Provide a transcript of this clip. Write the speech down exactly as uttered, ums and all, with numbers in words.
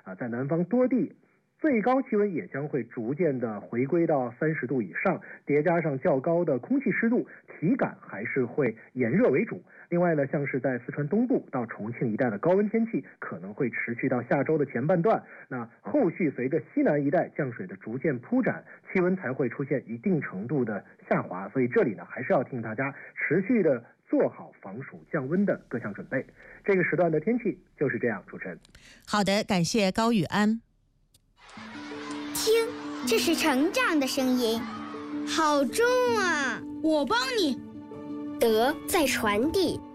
啊，在南方多地最高气温也将会逐渐的回归到三十度以上，叠加上较高的空气湿度，体感还是会炎热为主。另外呢，像是在四川东部到重庆一带的高温天气可能会持续到下周的前半段，那后续随着西南一带降水的逐渐铺展，气温才会出现一定程度的下滑。所以这里呢，还是要提醒大家持续的做好防暑降温的各项准备。这个时段的天气就是这样，主持人。 好的，感谢高宇安。 听，这是成长的声音，好重啊！ 我帮你。 德在传递，